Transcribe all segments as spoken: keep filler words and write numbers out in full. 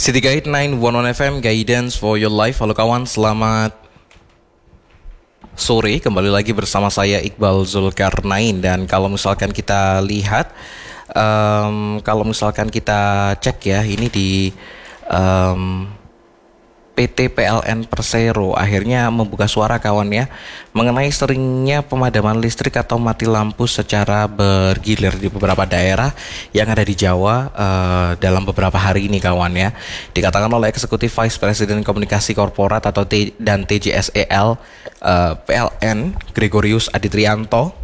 City Guide sembilan satu satu F M, Guidance for Your Life. Halo kawan, selamat sore. Kembali lagi bersama saya Iqbal Zulkarnain. Dan kalau misalkan kita lihat, um, Kalau misalkan kita cek ya, ini di um, P T P L N Persero akhirnya membuka suara kawan ya, mengenai seringnya pemadaman listrik atau mati lampu secara bergilir di beberapa daerah yang ada di Jawa uh, dalam beberapa hari ini kawan ya. Dikatakan oleh Eksekutif Vice President Komunikasi Korporat atau T dan T J S E L uh, P L N Gregorius Aditrianto.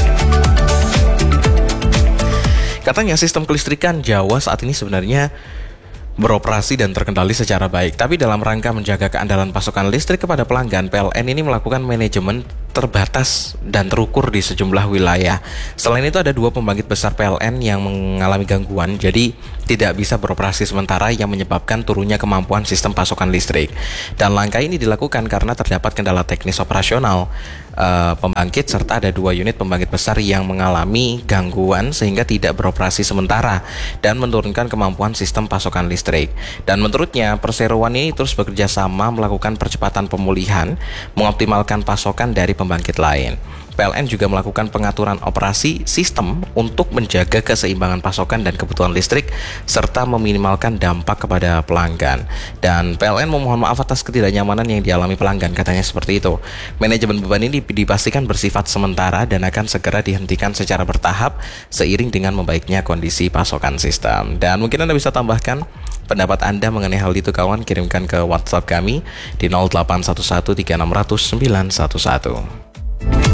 Katanya sistem kelistrikan Jawa saat ini sebenarnya beroperasi dan terkendali secara baik. Tapi dalam rangka menjaga keandalan pasokan listrik kepada pelanggan, P L N ini melakukan manajemen terbatas dan terukur di sejumlah wilayah. Selain itu ada dua pembangkit besar P L N yang mengalami gangguan, jadi tidak bisa beroperasi sementara yang menyebabkan turunnya kemampuan sistem pasokan listrik. Dan langkah ini dilakukan karena terdapat kendala teknis operasional uh, pembangkit serta ada dua unit pembangkit besar yang mengalami gangguan sehingga tidak beroperasi sementara dan menurunkan kemampuan sistem pasokan listrik. Dan menurutnya perseroan ini terus bekerja sama melakukan percepatan pemulihan, mengoptimalkan pasokan dari pembangkit lain. P L N juga melakukan pengaturan operasi sistem untuk menjaga keseimbangan pasokan dan kebutuhan listrik serta meminimalkan dampak kepada pelanggan. Dan P L N memohon maaf atas ketidaknyamanan yang dialami pelanggan, katanya seperti itu. Manajemen beban ini dipastikan bersifat sementara dan akan segera dihentikan secara bertahap seiring dengan membaiknya kondisi pasokan sistem. Dan mungkin Anda bisa tambahkan pendapat Anda mengenai hal itu kawan, kirimkan ke WhatsApp kami di nol delapan satu satu tiga enam nol nol sembilan satu satu.